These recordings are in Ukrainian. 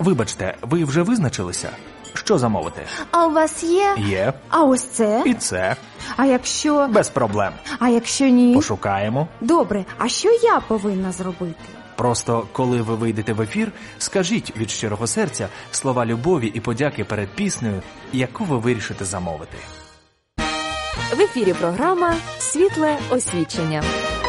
Вибачте, ви вже визначилися? Що замовити? А у вас є? Є. А ось це? І це. А якщо... Без проблем. А якщо ні? Пошукаємо. Добре, а що я повинна зробити? Просто, коли ви вийдете в ефір, скажіть від щирого серця слова любові і подяки перед піснею, яку ви вирішите замовити. В ефірі програма «Світле освічення».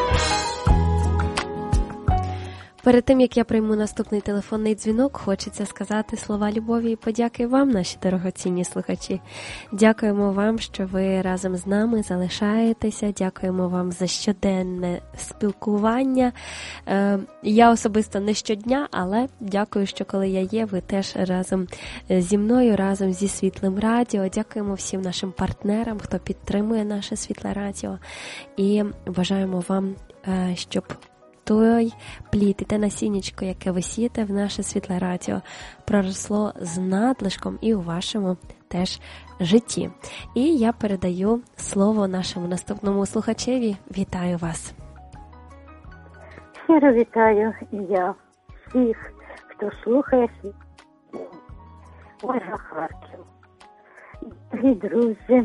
Перед тим, як я прийму наступний телефонний дзвінок, хочеться сказати слова любові і подяки вам, наші дорогоцінні слухачі. Дякуємо вам, що ви разом з нами залишаєтеся. Дякуємо вам за щоденне спілкування. Я особисто не щодня, але дякую, що коли я є, ви теж разом зі мною, разом зі Світлим Радіо. Дякуємо всім нашим партнерам, хто підтримує наше Світле Радіо. І бажаємо вам, щоб той плід і те насіннячко, яке ви сієте в наше Світле Радіо, проросло з надлишком і у вашому теж житті. І я передаю слово нашому наступному слухачеві. Вітаю вас. Щиро вітаю і я всіх, хто слухає Світло. Ольга Харків. Дорогі друзі,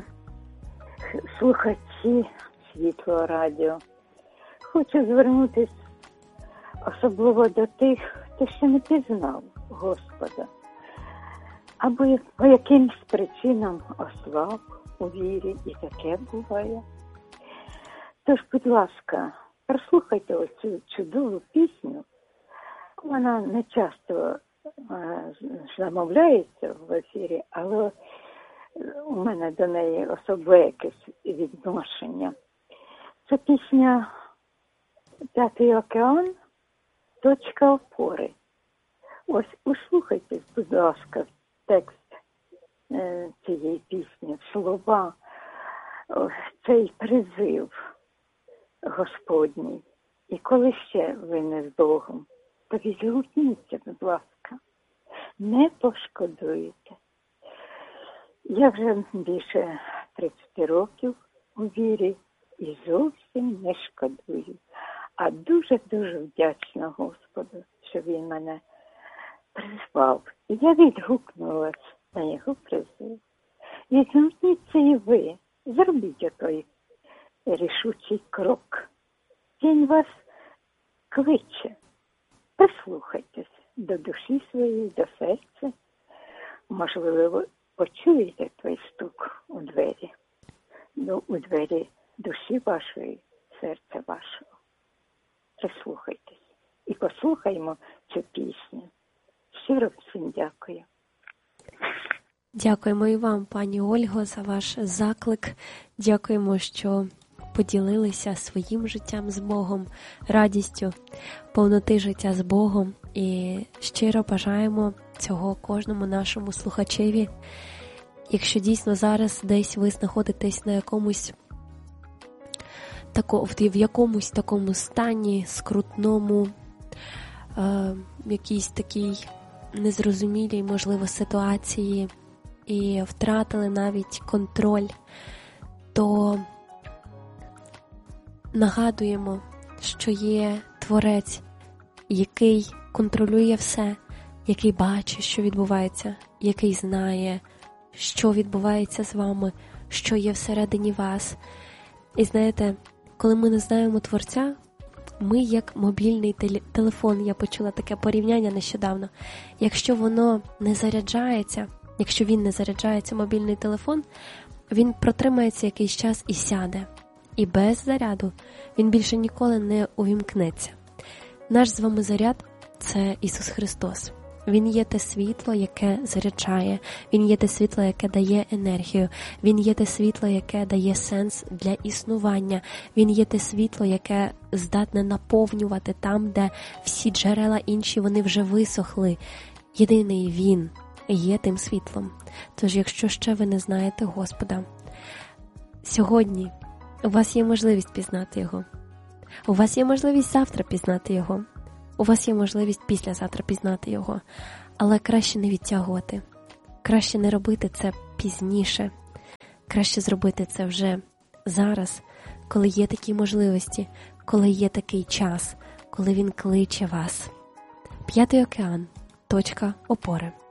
слухачі Світлого Радіо. Хочу звернутися особливо до тих, хто ще не пізнав Господа, або по якимсь причинам ослаб у вірі, і таке буває. Тож, будь ласка, прослухайте оцю чудову пісню. Вона не часто замовляється в ефірі, але у мене до неї особливе якесь відношення. Це пісня «П'ятий океан. Точка опори». Ось услухайте, будь ласка, текст цієї пісні, слова, цей призив Господній. І коли ще ви не з Богом, то відгукніться, будь ласка, не пошкодуєте. Я вже більше 30 років у вірі і зовсім не шкодую. А дуже-дуже вдячна Господу, що Він мене призвав. І я відгукнулась на Його призив. Відгукніться і ви. Зробіть отой рішучий крок. Він вас кличе. Прислухайтесь до душі своєї, до серця. Можливо, ви почуєте той стук у двері. У двері душі вашої, серця вашого. Прислухайтесь і послухаймо цю пісню. Щиро всім дякую. Дякуємо і вам, пані Ольго, за ваш заклик. Дякуємо, що поділилися своїм життям з Богом, радістю, повноти життя з Богом. І щиро бажаємо цього кожному нашому слухачеві. Якщо дійсно зараз десь ви знаходитесь на в якомусь такому стані, скрутному, якійсь такій незрозумілій, можливо, ситуації і втратили навіть контроль, то нагадуємо, що є Творець, який контролює все, який бачить, що відбувається, який знає, що відбувається з вами, що є всередині вас. І знаєте, коли ми не знаємо Творця, ми як мобільний телефон, я почула таке порівняння нещодавно. Якщо воно не заряджається, якщо він не заряджається, мобільний телефон, він протримається якийсь час і сяде. І без заряду він більше ніколи не увімкнеться. Наш з вами заряд – це Ісус Христос. Він є те світло, яке заряджає. Він є те світло, яке дає енергію. Він є те світло, яке дає сенс для існування. Він є те світло, яке здатне наповнювати там, де всі джерела інші, вони вже висохли. Єдиний Він є тим світлом. Тож, якщо ще ви не знаєте Господа, сьогодні у вас є можливість пізнати Його. У вас є можливість завтра пізнати Його. У вас є можливість післязавтра пізнати Його. Але краще не відтягувати. Краще не робити це пізніше. Краще зробити це вже зараз, коли є такі можливості, коли є такий час, коли Він кличе вас. П'ятий океан. точка опори.